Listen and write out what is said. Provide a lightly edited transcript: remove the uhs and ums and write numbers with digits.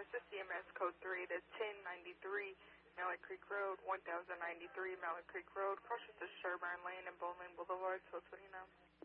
This is CMS code 3 to 1093 Mallard Creek Road, 1093 Mallard Creek Road, crosses to Sherburne Lane and Bowling Boulevard, 1229.